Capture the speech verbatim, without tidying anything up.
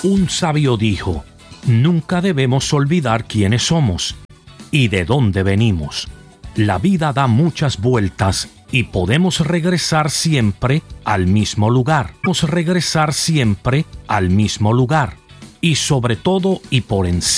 Un sabio dijo: nunca debemos olvidar quiénes somos y de dónde venimos. La vida da muchas vueltas y podemos regresar siempre al mismo lugar. Podemos regresar siempre al mismo lugar. Y sobre todo y por encima